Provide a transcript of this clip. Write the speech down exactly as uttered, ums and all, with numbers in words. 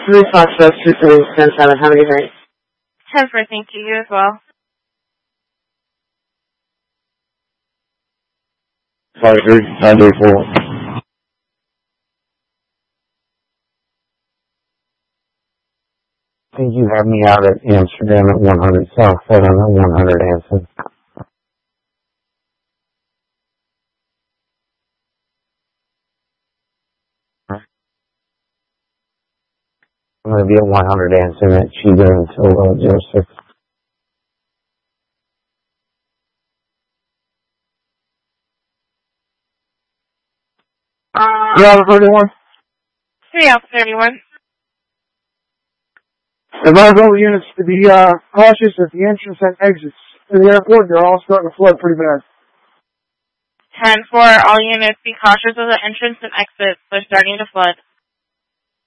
three Foxtrot, two three, ten seven. Have a good night. ten four, thank you. You as well. five three, nine three four. I think you have me out at Amsterdam at one hundred South, set on at one hundred Anson. I'm going to be at one hundred Anson at Chiba until uh, zero six. Bravo thirty-one. three Alpha thirty-one. Advise all the units to be uh, cautious at the entrance and exits to the airport. They're all starting to flood pretty bad. ten four, all units be cautious of the entrance and exits. They're starting to flood.